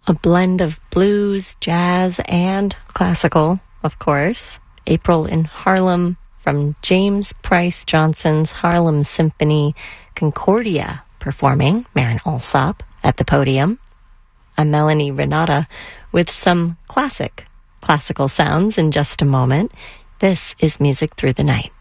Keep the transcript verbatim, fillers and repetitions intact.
A blend of blues, jazz, and classical, of course. April in Harlem from James Price Johnson's Harlem Symphony Concordia performing Marin Alsop at the podium. I'm Melanie Renata with some classic, classical sounds in just a moment. This is Music Through the Night.